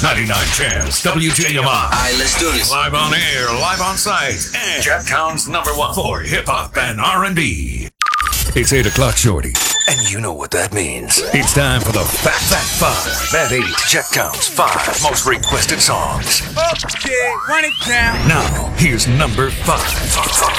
99 Chance, WJMI. All right, let's do this. Live on air, live on site, and Jacktown's #1 for hip-hop and R&B. It's 8 o'clock, shorty. And you know what that means. It's time for the Fat Fat 5 at 8. Jacktown's 5 most requested songs. Okay, run it down. Now, here's number 5.